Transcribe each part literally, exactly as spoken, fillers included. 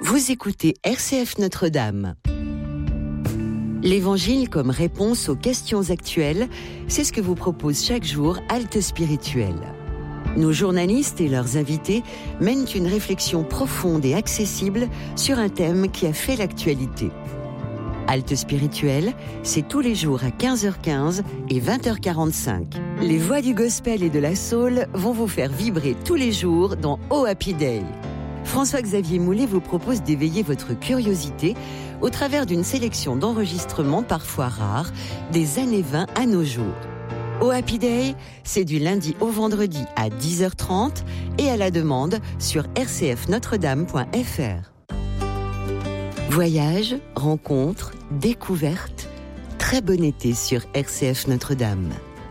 Vous écoutez R C F Notre-Dame. L'Évangile comme réponse aux questions actuelles, c'est ce que vous propose chaque jour Halte Spirituelle. Nos journalistes et leurs invités mènent une réflexion profonde et accessible sur un thème qui a fait l'actualité. Halte Spirituelle, c'est tous les jours à quinze heures quinze et vingt heures quarante-cinq. Les voix du gospel et de la soul vont vous faire vibrer tous les jours dans Oh Happy Day. François-Xavier Moulet vous propose d'éveiller votre curiosité au travers d'une sélection d'enregistrements parfois rares des années vingt à nos jours. Oh Happy Day, c'est du lundi au vendredi à dix heures trente et à la demande sur r c f notre dame point f r. Voyages, rencontres, découvertes, très bon été sur R C F Notre-Dame.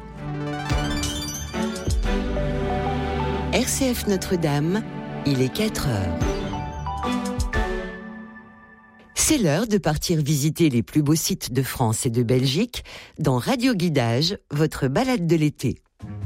R C F Notre-Dame, il est quatre heures. C'est l'heure de partir visiter les plus beaux sites de France et de Belgique dans Radio Guidage, votre balade de l'été.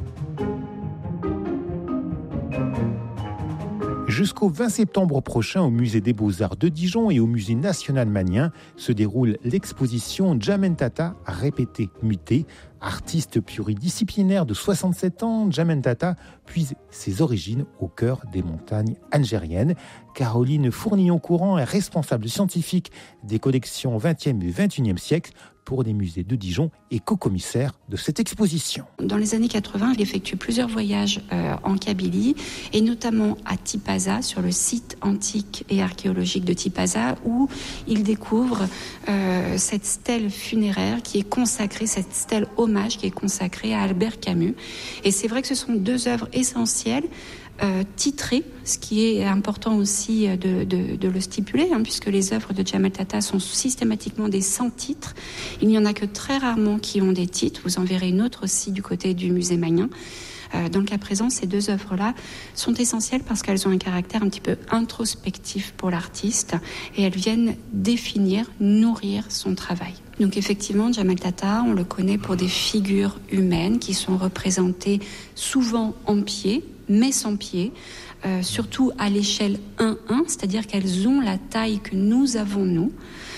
Jusqu'au vingt septembre prochain, au Musée des Beaux-Arts de Dijon et au Musée national magnien, se déroule l'exposition Djamen-Tata, répété, muté. Artiste pluridisciplinaire de soixante-sept ans, Djamen-Tata puise ses origines au cœur des montagnes algériennes. Caroline Fournillon-Courant est responsable scientifique des collections vingtième et vingt et unième siècle pour les musées de Dijon et co-commissaire de cette exposition. Dans les années quatre-vingts, il effectue plusieurs voyages euh, en Kabylie et notamment à Tipaza, sur le site antique et archéologique de Tipaza, où il découvre euh, cette stèle funéraire qui est consacrée, cette stèle hommage qui est consacrée à Albert Camus. Et c'est vrai que ce sont deux œuvres essentielles, Euh, titrées, ce qui est important aussi de, de, de le stipuler, hein, puisque les œuvres de Djamen-Tata sont systématiquement des sans titres. Il n'y en a que très rarement qui ont des titres. Vous en verrez une autre aussi du côté du musée Magnin. Euh, dans le cas présent, ces deux œuvres-là sont essentielles parce qu'elles ont un caractère un petit peu introspectif pour l'artiste et elles viennent définir, nourrir son travail. Donc effectivement, Djamen-Tata, on le connaît pour des figures humaines qui sont représentées souvent en pied, mais sans pied, euh, surtout à l'échelle un un, c'est-à-dire qu'elles ont la taille que nous avons, nous.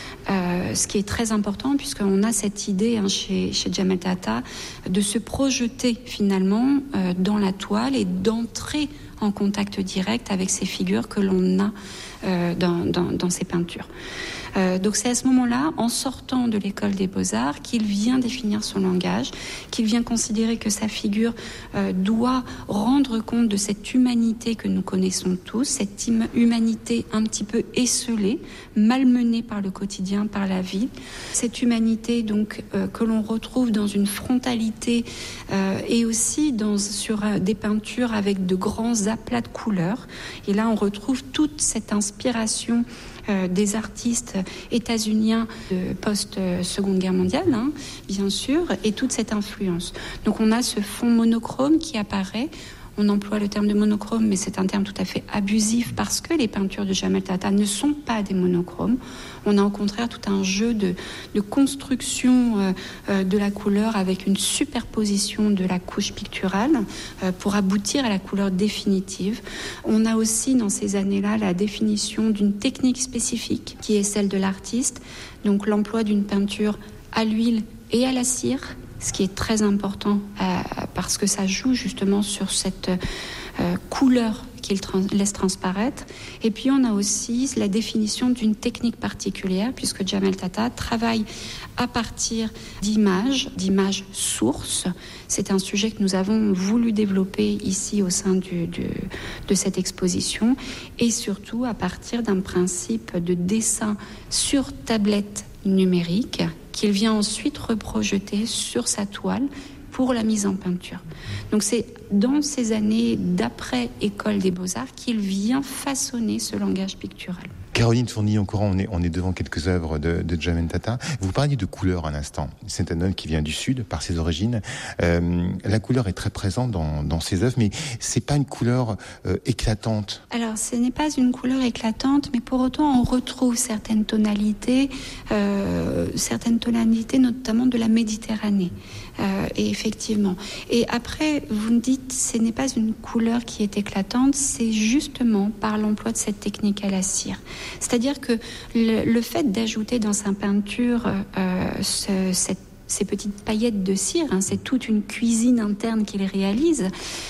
Euh, ce qui est très important puisqu'on a cette idée hein, chez, chez Djamen-Tata de se projeter finalement euh, dans la toile et d'entrer en contact direct avec ces figures que l'on a euh, dans, dans, dans ces peintures. Euh, donc c'est à ce moment-là, en sortant de l'école des Beaux-Arts, qu'il vient définir son langage, qu'il vient considérer que sa figure euh, doit rendre compte de cette humanité que nous connaissons tous, cette im- humanité un petit peu esseulée, malmenée par le quotidien, par la vie. Cette humanité donc euh, que l'on retrouve dans une frontalité euh, et aussi dans, sur euh, des peintures avec de grands aplats de couleurs. Et là, on retrouve toute cette inspiration Euh, des artistes états-uniens de post-Seconde Guerre mondiale, hein, bien sûr, et toute cette influence. Donc on a ce fond monochrome qui apparaît. On emploie le terme de monochrome, mais c'est un terme tout à fait abusif parce que les peintures de Djamen-Tata ne sont pas des monochromes. On a au contraire tout un jeu de, de construction euh, euh, de la couleur avec une superposition de la couche picturale euh, pour aboutir à la couleur définitive. On a aussi dans ces années-là la définition d'une technique spécifique qui est celle de l'artiste, donc l'emploi d'une peinture à l'huile et à la cire, ce qui est très important euh, parce que ça joue justement sur cette euh, couleur qu'il trans- laisse transparaître. Et puis on a aussi la définition d'une technique particulière puisque Djamen-Tata travaille à partir d'images, d'images sources. C'est un sujet que nous avons voulu développer ici au sein du, du, de cette exposition et surtout à partir d'un principe de dessin sur tablette numérique qu'il vient ensuite reprojeter sur sa toile pour la mise en peinture. Donc c'est dans ces années d'après-école des Beaux-Arts qu'il vient façonner ce langage pictural. Caroline Fournillon-Courant, on est, on est devant quelques œuvres de, de Djamen-Tata. Vous parliez de couleur à l'instant. C'est un homme qui vient du Sud, par ses origines. Euh, la couleur est très présente dans, dans ses œuvres, mais c'est pas une couleur euh, éclatante. Alors, ce n'est pas une couleur éclatante, mais pour autant, on retrouve certaines tonalités, euh, certaines tonalités, notamment de la Méditerranée. Euh, et effectivement. Et après, vous me dites, ce n'est pas une couleur qui est éclatante, c'est justement par l'emploi de cette technique à la cire. C'est-à-dire que le, le fait d'ajouter dans sa peinture euh, ce, cette ces petites paillettes de cire, hein, c'est toute une cuisine interne qu'il réalise.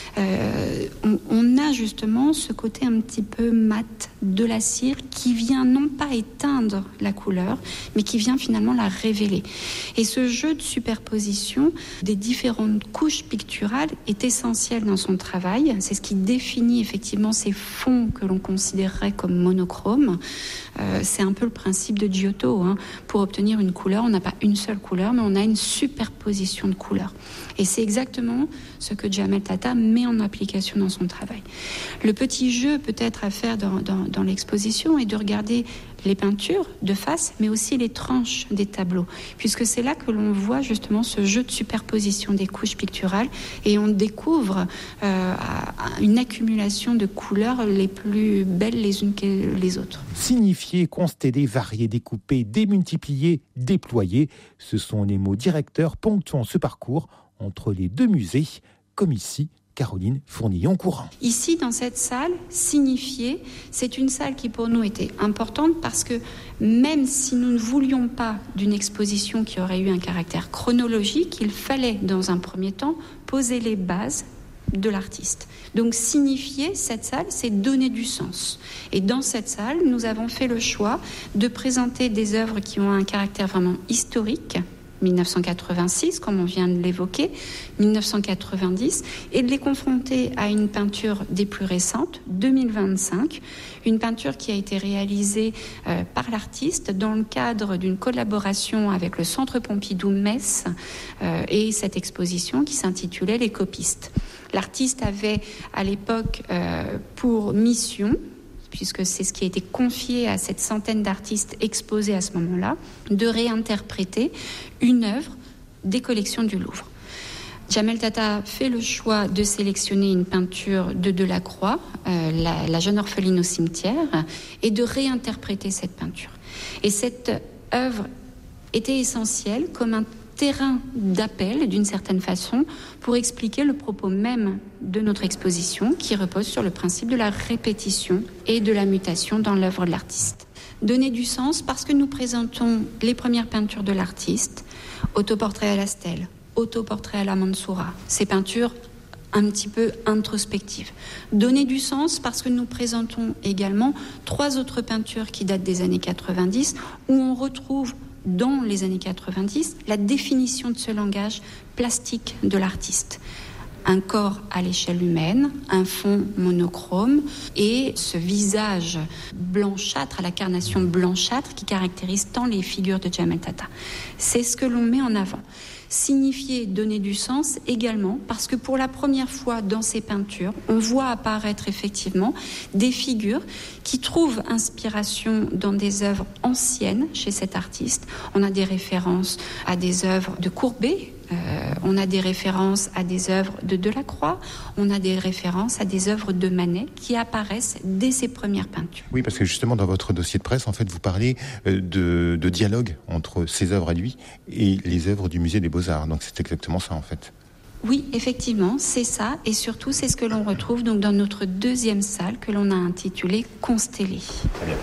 Euh, on, on a justement ce côté un petit peu mat de la cire qui vient non pas éteindre la couleur, mais qui vient finalement la révéler. Et ce jeu de superposition des différentes couches picturales est essentiel dans son travail. C'est ce qui définit effectivement ces fonds que l'on considérerait comme monochromes. Euh, c'est un peu le principe de Giotto. Hein. Pour obtenir une couleur, on n'a pas une seule couleur, mais on a une superposition de couleurs. Et c'est exactement ce que Jamel Tata met en application dans son travail. Le petit jeu peut-être à faire dans, dans, dans l'exposition est de regarder les peintures de face, mais aussi les tranches des tableaux, puisque c'est là que l'on voit justement ce jeu de superposition des couches picturales et on découvre euh, une accumulation de couleurs les plus belles les unes que les autres. Signifier, consteller, varier, découper, démultiplier, déployer, ce sont les mots directeurs ponctuant ce parcours entre les deux musées, comme ici, Caroline Fournillon-Courant. Ici, dans cette salle, signifier, c'est une salle qui pour nous était importante parce que même si nous ne voulions pas d'une exposition qui aurait eu un caractère chronologique, il fallait dans un premier temps poser les bases de l'artiste. Donc signifier cette salle, c'est donner du sens. Et dans cette salle, nous avons fait le choix de présenter des œuvres qui ont un caractère vraiment historique, dix-neuf cent quatre-vingt-six, comme on vient de l'évoquer, dix-neuf cent quatre-vingt-dix, et de les confronter à une peinture des plus récentes, deux mille vingt-cinq, une peinture qui a été réalisée euh, par l'artiste dans le cadre d'une collaboration avec le Centre Pompidou-Metz euh, et cette exposition qui s'intitulait « Les copistes ». L'artiste avait à l'époque euh, pour mission, puisque c'est ce qui a été confié à cette centaine d'artistes exposés à ce moment-là, de réinterpréter une œuvre des collections du Louvre. Jamel Tata fait le choix de sélectionner une peinture de Delacroix, euh, la, la jeune orpheline au cimetière, et de réinterpréter cette peinture. Et cette œuvre était essentielle comme un terrain d'appel, d'une certaine façon, pour expliquer le propos même de notre exposition, qui repose sur le principe de la répétition et de la mutation dans l'œuvre de l'artiste. Donner du sens parce que nous présentons les premières peintures de l'artiste, autoportrait à la stèle, autoportrait à la Mansoura, ces peintures un petit peu introspectives. Donner du sens parce que nous présentons également trois autres peintures qui datent des années quatre-vingt-dix, où on retrouve dans les années quatre-vingt-dix, la définition de ce langage plastique de l'artiste. Un corps à l'échelle humaine, un fond monochrome et ce visage blanchâtre, à la carnation blanchâtre qui caractérise tant les figures de Jamel Tata. C'est ce que l'on met en avant. Signifier, donner du sens également, parce que pour la première fois dans ces peintures, on voit apparaître effectivement des figures qui trouvent inspiration dans des œuvres anciennes chez cet artiste. On a des références à des œuvres de Courbet, euh, on a des références à des œuvres de Delacroix, on a des références à des œuvres de Manet qui apparaissent dès ses premières peintures. Oui, parce que justement dans votre dossier de presse, en fait, vous parlez de, de dialogue entre ses œuvres à lui et les œuvres du musée des Beaux-Arts. Donc c'est exactement ça en fait. Oui, effectivement, c'est ça. Et surtout, c'est ce que l'on retrouve donc dans notre deuxième salle que l'on a intitulée Constellée. Très bien.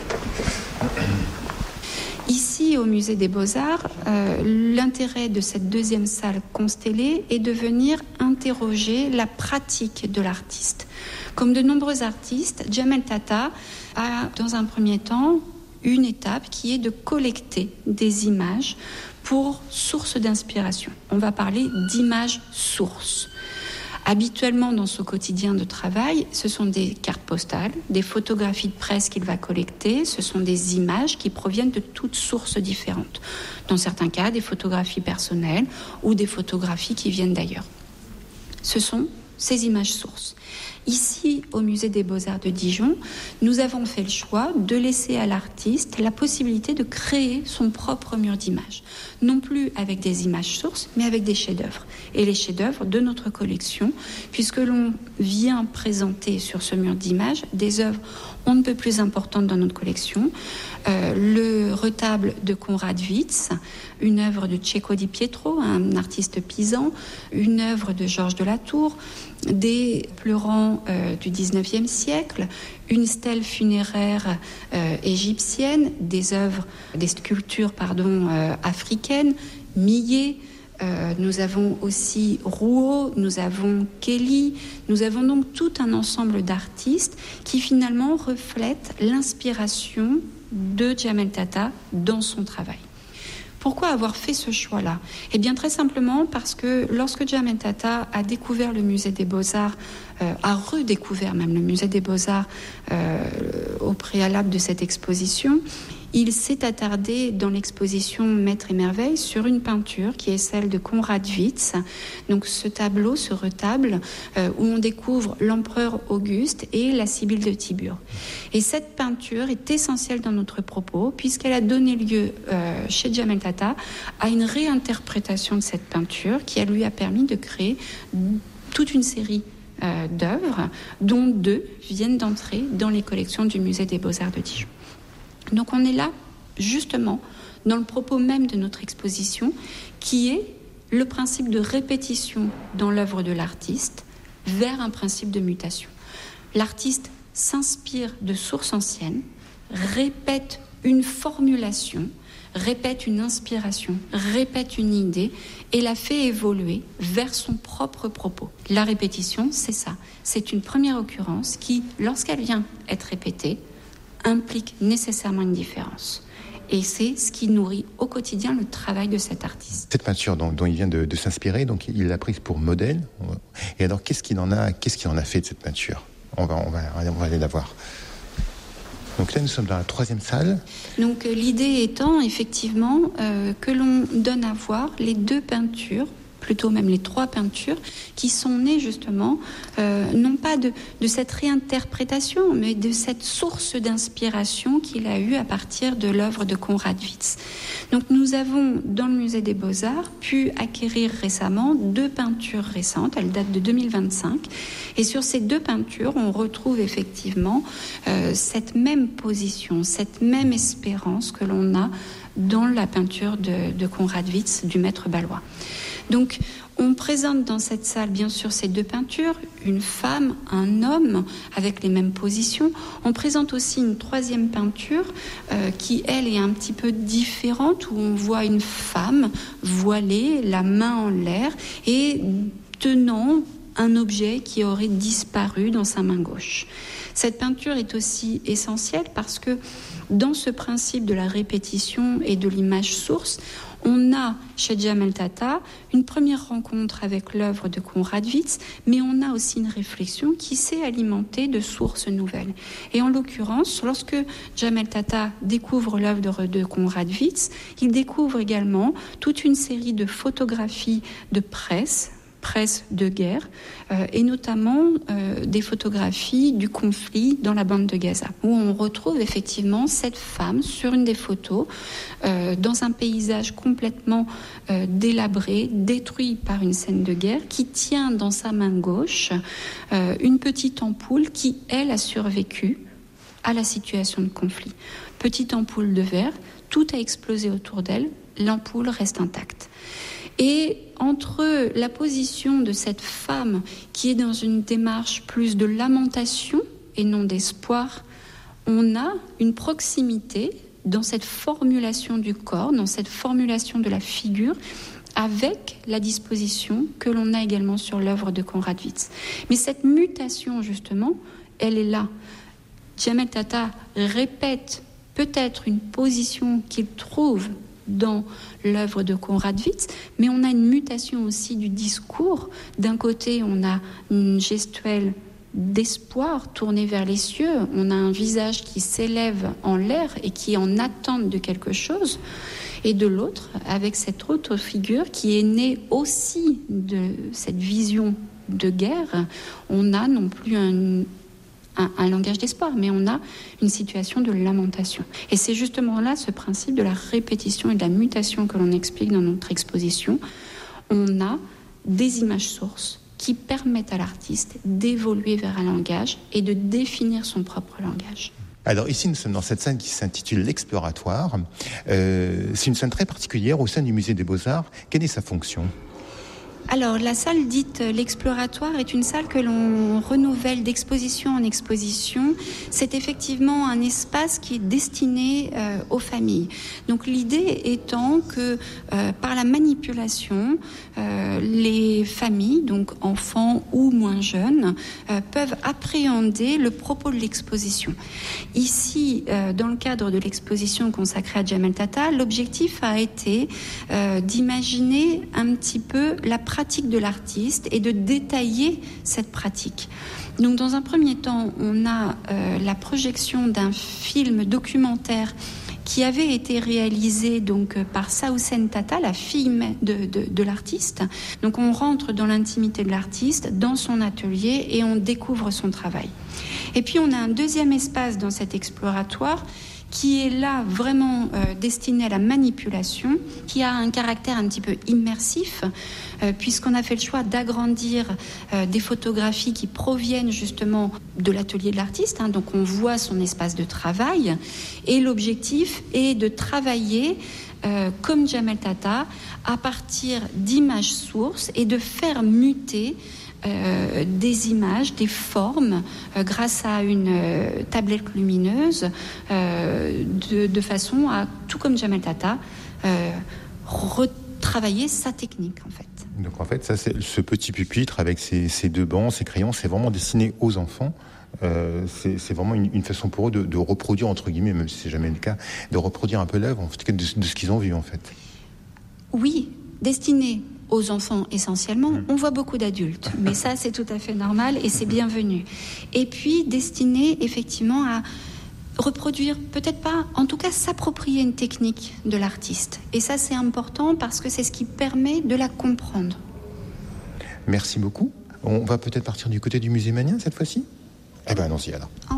Ici, au musée des Beaux-Arts, euh, l'intérêt de cette deuxième salle Constellée est de venir interroger la pratique de l'artiste. Comme de nombreux artistes, Jamel Tata a, dans un premier temps, une étape qui est de collecter des images pour source d'inspiration. On va parler d'images sources. Habituellement, dans son quotidien de travail, ce sont des cartes postales, des photographies de presse qu'il va collecter, ce sont des images qui proviennent de toutes sources différentes. Dans certains cas, des photographies personnelles ou des photographies qui viennent d'ailleurs. Ce sont ces images sources. Ici, au musée des Beaux-Arts de Dijon, nous avons fait le choix de laisser à l'artiste la possibilité de créer son propre mur d'images. Non plus avec des images sources, mais avec des chefs-d'œuvre. Et les chefs-d'œuvre de notre collection, puisque l'on vient présenter sur ce mur d'images des œuvres on ne peut plus importantes dans notre collection. Euh, le retable de Konrad Witz, une œuvre de Cecco Di Pietro, un artiste pisan, une œuvre de Georges de la Tour, des pleurants euh, du dix-neuvième siècle, une stèle funéraire euh, égyptienne, des œuvres, des sculptures pardon, euh, africaines, Millet. Euh, nous avons aussi Rouault, nous avons Kelly, nous avons donc tout un ensemble d'artistes qui finalement reflètent l'inspiration de Djamel Tata dans son travail. Pourquoi avoir fait ce choix-là ? Eh bien très simplement parce que lorsque Djamel Tata a découvert le musée des Beaux-Arts, euh, a redécouvert même le musée des Beaux-Arts euh, au préalable de cette exposition, il s'est attardé dans l'exposition Maître et Merveille sur une peinture qui est celle de Konrad Witz. Donc ce tableau, ce retable, euh, où on découvre l'empereur Auguste et la Sibylle de Tibur. Et cette peinture est essentielle dans notre propos puisqu'elle a donné lieu euh, chez Djamel Tata à une réinterprétation de cette peinture qui lui a permis de créer toute une série euh, d'œuvres dont deux viennent d'entrer dans les collections du musée des Beaux-Arts de Dijon. Donc on est là, justement, dans le propos même de notre exposition, qui est le principe de répétition dans l'œuvre de l'artiste vers un principe de mutation. L'artiste s'inspire de sources anciennes, répète une formulation, répète une inspiration, répète une idée et la fait évoluer vers son propre propos. La répétition, c'est ça. C'est une première occurrence qui, lorsqu'elle vient être répétée, implique nécessairement une différence. Et c'est ce qui nourrit au quotidien le travail de cet artiste. Cette peinture dont, dont il vient de, de s'inspirer, donc il l'a prise pour modèle. Et alors, qu'est-ce qu'il en a, qu'est-ce qu'il en a fait de cette peinture ? On va, on va, on va aller la voir. Donc là, nous sommes dans la troisième salle. Donc l'idée étant effectivement euh, que l'on donne à voir les deux peintures, plutôt même les trois peintures, qui sont nées justement, euh, non pas de, de cette réinterprétation, mais de cette source d'inspiration qu'il a eue à partir de l'œuvre de Konrad Witz. Donc nous avons, dans le musée des Beaux-Arts, pu acquérir récemment deux peintures récentes, elles datent de deux mille vingt-cinq, et sur ces deux peintures, on retrouve effectivement euh, cette même position, cette même espérance que l'on a dans la peinture de, de Konrad Witz, du maître balois. Donc, on présente dans cette salle, bien sûr, ces deux peintures, une femme, un homme, avec les mêmes positions. On présente aussi une troisième peinture euh, qui, elle, est un petit peu différente, où on voit une femme voilée, la main en l'air, et tenant un objet qui aurait disparu dans sa main gauche. Cette peinture est aussi essentielle parce que, dans ce principe de la répétition et de l'image source, on a chez Djamel Tata une première rencontre avec l'œuvre de Konrad Witz, mais on a aussi une réflexion qui s'est alimentée de sources nouvelles. Et en l'occurrence, lorsque Djamel Tata découvre l'œuvre de Konrad Witz, il découvre également toute une série de photographies de presse, presse de guerre, euh, et notamment euh, des photographies du conflit dans la bande de Gaza, où on retrouve effectivement cette femme sur une des photos, euh, dans un paysage complètement euh, délabré, détruit par une scène de guerre, qui tient dans sa main gauche euh, une petite ampoule qui, elle, a survécu à la situation de conflit. Petite ampoule de verre, tout a explosé autour d'elle, l'ampoule reste intacte. Et entre la position de cette femme qui est dans une démarche plus de lamentation et non d'espoir, on a une proximité dans cette formulation du corps, dans cette formulation de la figure, avec la disposition que l'on a également sur l'œuvre de Konrad Witz. Mais cette mutation, justement, elle est là. Djamel Tata répète peut-être une position qu'il trouve dans l'œuvre de Konrad Witz, mais on a une mutation aussi du discours. D'un côté, on a une gestuelle d'espoir tournée vers les cieux, on a un visage qui s'élève en l'air et qui est en attente de quelque chose, et de l'autre, avec cette autre figure qui est née aussi de cette vision de guerre, on a non plus un Un, un langage d'espoir, mais on a une situation de lamentation. Et c'est justement là ce principe de la répétition et de la mutation que l'on explique dans notre exposition. On a des images sources qui permettent à l'artiste d'évoluer vers un langage et de définir son propre langage. Alors ici, nous sommes dans cette scène qui s'intitule l'Exploratoire. Euh, c'est une scène très particulière au sein du musée des Beaux-Arts. Quelle est sa fonction ? Alors, la salle dite l'exploratoire est une salle que l'on renouvelle d'exposition en exposition. C'est effectivement un espace qui est destiné euh, aux familles. Donc, l'idée étant que euh, par la manipulation, euh, les familles, donc enfants ou moins jeunes, euh, peuvent appréhender le propos de l'exposition. Ici, euh, dans le cadre de l'exposition consacrée à Djamel Tata, l'objectif a été euh, d'imaginer un petit peu la pratique de l'artiste et de détailler cette pratique. Donc, dans un premier temps, on a euh, la projection d'un film documentaire qui avait été réalisé donc par Saoussen Tata, la fille de, de, de l'artiste. Donc, on rentre dans l'intimité de l'artiste, dans son atelier, et on découvre son travail. Et puis, on a un deuxième espace dans cet exploratoire qui est là vraiment euh, destiné à la manipulation, qui a un caractère un petit peu immersif, euh, puisqu'on a fait le choix d'agrandir euh, des photographies qui proviennent justement de l'atelier de l'artiste, hein, donc on voit son espace de travail, et l'objectif est de travailler euh, comme Djamel Tata à partir d'images sources et de faire muter Euh, des images, des formes, euh, grâce à une euh, tablette lumineuse, euh, de, de façon à, tout comme Djamel Tata, euh, retravailler sa technique, en fait. Donc en fait, ça, c'est ce petit pupitre avec ses, ses deux bancs, ses crayons, c'est vraiment destiné aux enfants. Euh, c'est, c'est vraiment une, une façon pour eux de, de reproduire, entre guillemets, même si c'est jamais le cas, de reproduire un peu l'œuvre, en fait, de, de ce qu'ils ont vu, en fait. Oui, destiné aux enfants essentiellement. Mmh. On voit beaucoup d'adultes, mais ça, c'est tout à fait normal et c'est bienvenu. Et puis, destiné effectivement à reproduire, peut-être pas, en tout cas s'approprier une technique de l'artiste. Et ça, c'est important parce que c'est ce qui permet de la comprendre. Merci beaucoup. On va peut-être partir du côté du musée Manien cette fois-ci ? Eh bien, allons-y alors.